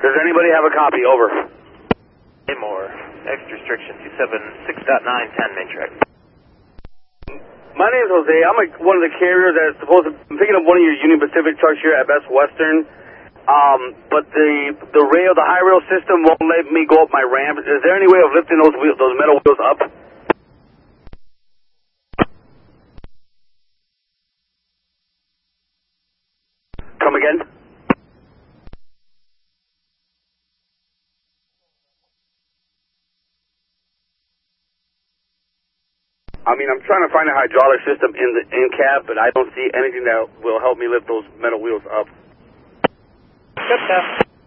Does anybody have a copy? Over. More. Next restriction, 276.910 main track. My name is Jose. I'm one of the carriers that's supposed to... I'm picking up one of your Union Pacific trucks here at Best Western. But the rail, the high rail system won't let me go up my ramp. Is there any way of lifting those metal wheels up? Come again? I mean, I'm trying to find a hydraulic system in cab, but I don't see anything that will help me lift those metal wheels up. Good stuff.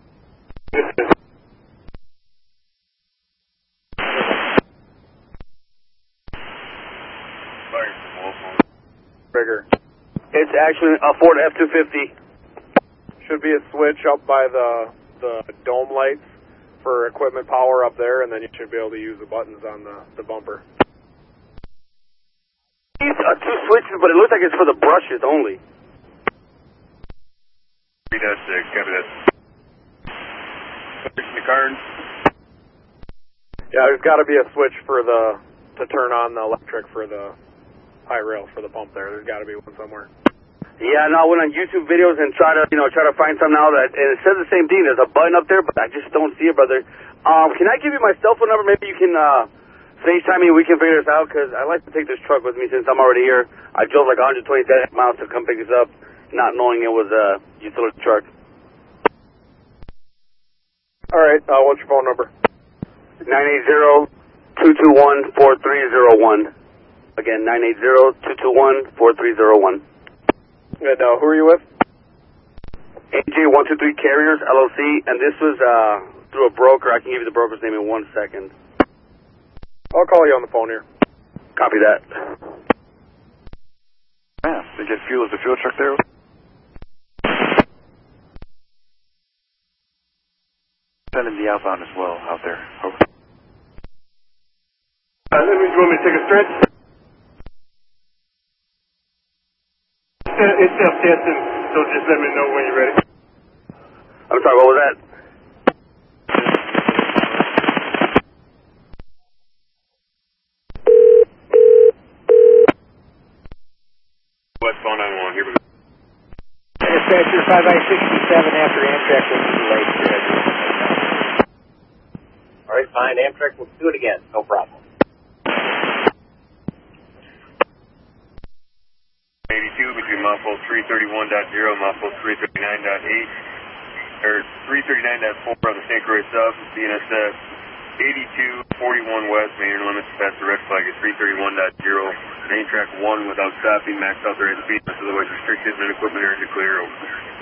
Bigger. It's actually a Ford F-250. Should be a switch up by the dome lights for equipment power up there, and then you should be able to use the buttons on the bumper. Two switches, but it looks like it's for the brushes only. 3-6, copy that. The card. Yeah, there's got to be a switch for to turn on the electric for the high rail for the pump there. There's got to be one somewhere. Yeah, no, I went on YouTube videos and try to find some now that, and it says the same thing. There's a button up there, but I just don't see it, brother. Can I give you my cell phone number? Maybe you can, FaceTime me and we can figure this out, because I like to take this truck with me since I'm already here. I drove like 120 miles to come pick this up, not knowing it was a utility truck. All right, what's your phone number? 980-221-4301. Again, 980-221-4301. And who are you with? AJ123 Carriers, LLC, and this was through a broker. I can give you the broker's name in 1 second. I'll call you on the phone here. Copy that. Yeah, they get fuel as a fuel truck there. Send in the outbound as well out there. Over. You want me to take a stretch? It's self-testing, so just let me know when you're ready. I'm sorry, what was that? Westbound 911, here we go. Dispatcher 5I-67 after Amtrak will be delayed. All right, fine. Amtrak will do it again. No problem. 82 between mile 331.0 and mile 339.8, or 339.4 on the St. Croix sub, BNSF 8241 west, main limits past the red flag is 331.0, main track 1 without stopping, max authorized speed, otherwise restricted, and equipment area to clear over.